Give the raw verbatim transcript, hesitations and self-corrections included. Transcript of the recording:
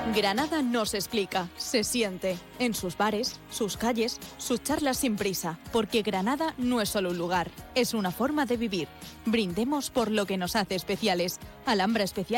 Granada no se explica, se siente. En sus bares, sus calles, sus charlas sin prisa. Porque Granada no es solo un lugar, es una forma de vivir. Brindemos por lo que nos hace especiales. Alhambra Especial.